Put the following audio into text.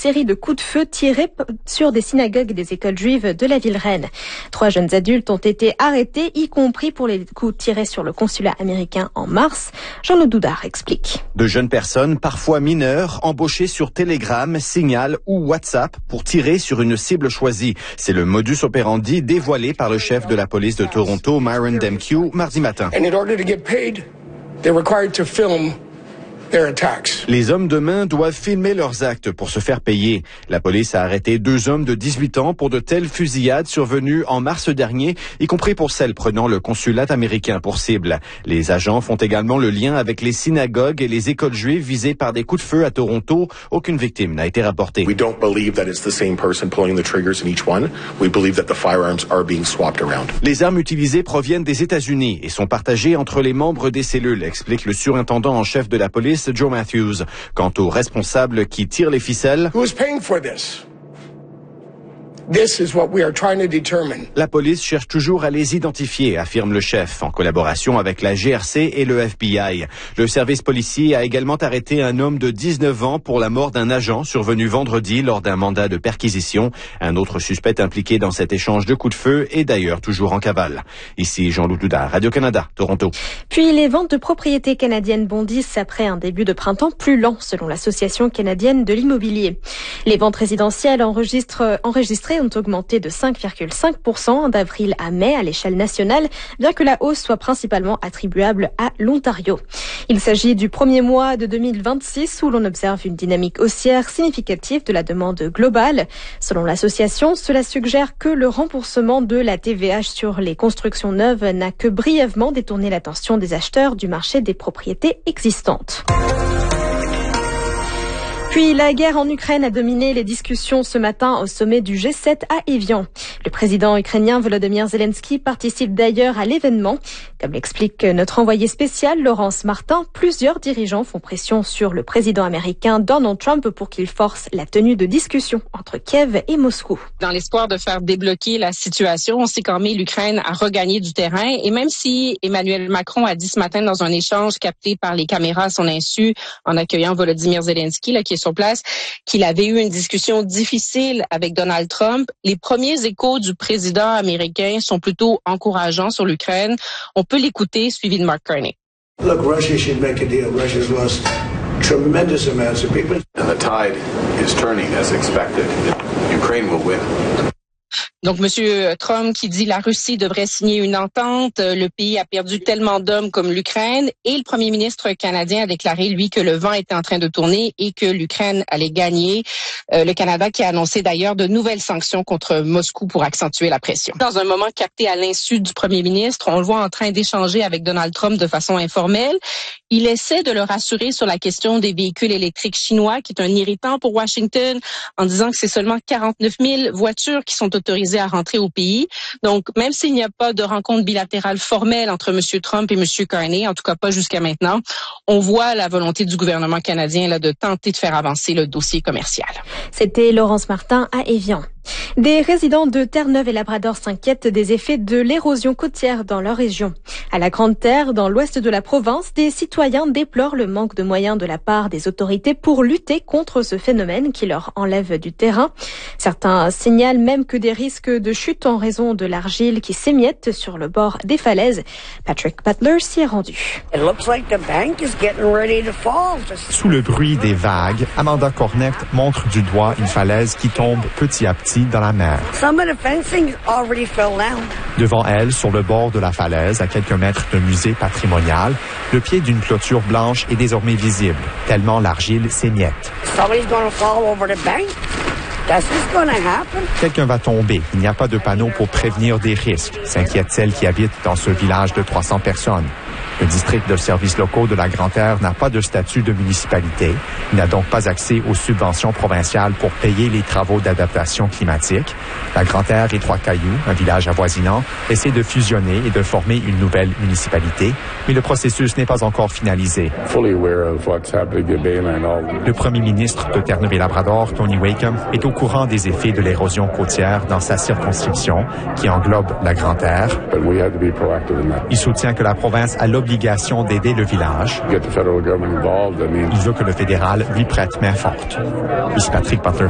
série de coups de feu tirés sur des synagogues et des écoles juives de la ville Rennes. 3 jeunes adultes ont été arrêtés, y compris pour les coups tirés sur le consulat américain en mars. Jean-Claude Doudard explique. De jeunes personnes, parfois mineures, embauchées sur Telegram, Signal ou WhatsApp pour tirer sur une cible choisie. C'est le modus operandi dévoilé par le chef de la police de Toronto, Myron Demkiw, mardi matin. Les hommes de main doivent filmer leurs actes pour se faire payer. La police a arrêté 2 hommes de 18 ans pour de telles fusillades survenues en mars dernier, y compris pour celles prenant le consulat américain pour cible. Les agents font également le lien avec les synagogues et les écoles juives visées par des coups de feu à Toronto. Aucune victime n'a été rapportée. We don't believe that it's the same person pulling the triggers in each one. We believe that the firearms are being swapped around. Les armes utilisées proviennent des États-Unis et sont partagées entre les membres des cellules, explique le surintendant en chef de la police, Joe Matthews. Quant aux responsables qui tirent les ficelles, who is paying for this? This is what we are trying to determine. La police cherche toujours à les identifier, affirme le chef, en collaboration avec la GRC et le FBI. Le service policier a également arrêté un homme de 19 ans pour la mort d'un agent survenu vendredi lors d'un mandat de perquisition. Un autre suspect impliqué dans cet échange de coups de feu est d'ailleurs toujours en cavale. Ici Jean-Claude Doudard, Radio-Canada, Toronto. Puis les ventes de propriétés canadiennes bondissent après un début de printemps plus lent, selon l'Association canadienne de l'immobilier. Les ventes résidentielles enregistrées ont augmenté de 5,5% d'avril à mai à l'échelle nationale, bien que la hausse soit principalement attribuable à l'Ontario. Il s'agit du premier mois de 2026 où l'on observe une dynamique haussière significative de la demande globale. Selon l'association, cela suggère que le remboursement de la TVA sur les constructions neuves n'a que brièvement détourné l'attention des acheteurs du marché des propriétés existantes. Puis la guerre en Ukraine a dominé les discussions ce matin au sommet du G7 à Évian. Le président ukrainien Volodymyr Zelensky participe d'ailleurs à l'événement. Comme l'explique notre envoyé spécial Laurence Martin, plusieurs dirigeants font pression sur le président américain Donald Trump pour qu'il force la tenue de discussions entre Kiev et Moscou. Dans l'espoir de faire débloquer la situation, on sait qu'en mai, l'Ukraine a regagné du terrain. Et même si Emmanuel Macron a dit ce matin dans un échange capté par les caméras à son insu en accueillant Volodymyr Zelensky, qui est sur place, qu'il avait eu une discussion difficile avec Donald Trump. Les premiers échos du président américain sont plutôt encourageants sur l'Ukraine. On peut l'écouter, suivi de Mark Carney. Look, Russia should make a deal. Russia's lost tremendous amounts of people. And the tide is turning as expected. Ukraine will win. Donc, Monsieur Trump qui dit la Russie devrait signer une entente, le pays a perdu tellement d'hommes comme l'Ukraine, et le premier ministre canadien a déclaré, lui, que le vent était en train de tourner et que l'Ukraine allait gagner. Le Canada qui a annoncé d'ailleurs de nouvelles sanctions contre Moscou pour accentuer la pression. Dans un moment capté à l'insu du premier ministre, on le voit en train d'échanger avec Donald Trump de façon informelle. Il essaie de le rassurer sur la question des véhicules électriques chinois, qui est un irritant pour Washington, en disant que c'est seulement 49 000 voitures qui sont autorisées à rentrer au pays. Donc, même s'il n'y a pas de rencontre bilatérale formelle entre M. Trump et M. Carney, en tout cas pas jusqu'à maintenant, on voit la volonté du gouvernement canadien là de tenter de faire avancer le dossier commercial. C'était Laurence Martin à Évian. Des résidents de Terre-Neuve et Labrador s'inquiètent des effets de l'érosion côtière dans leur région. À la Grande Terre, dans l'ouest de la province, des citoyens déplorent le manque de moyens de la part des autorités pour lutter contre ce phénomène qui leur enlève du terrain. Certains signalent même que des risques de chute en raison de l'argile qui s'émiette sur le bord des falaises. Patrick Butler s'y est rendu. Sous le bruit des vagues, Amanda Cornect montre du doigt une falaise qui tombe petit à petit dans la mer. Devant elle, sur le bord de la falaise, à quelques mètres d'un musée patrimonial, le pied d'une clôture blanche est désormais visible, tellement l'argile s'émiette. Quelqu'un va tomber. Il n'y a pas de panneau pour prévenir des risques, s'inquiète celle qui habite dans ce village de 300 personnes. Le district de services locaux de la Grande-Terre n'a pas de statut de municipalité. Il n'a donc pas accès aux subventions provinciales pour payer les travaux d'adaptation climatique. La Grande-Terre et Trois-Cailloux, un village avoisinant, essaient de fusionner et de former une nouvelle municipalité, mais le processus n'est pas encore finalisé. Le premier ministre de Terre-Neuve et Labrador, Tony Wakeham, est au courant des effets de l'érosion côtière dans sa circonscription, qui englobe la Grande-Terre. Il soutient que la province a l'obligation d'aider le village. Il veut que le fédéral lui prête main forte. Ici Patrick Butler.